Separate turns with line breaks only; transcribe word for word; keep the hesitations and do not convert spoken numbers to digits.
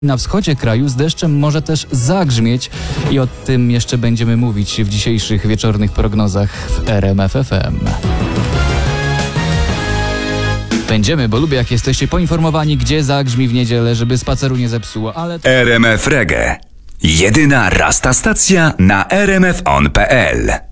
Na wschodzie kraju z deszczem może też zagrzmieć i o tym jeszcze będziemy mówić w dzisiejszych wieczornych prognozach w R M F F M. Będziemy, bo lubię jak jesteście poinformowani, gdzie zagrzmi w niedzielę, żeby spaceru nie zepsuło, ale...
R M F Reggae. Jedyna rasta stacja na r m f on kropka p l.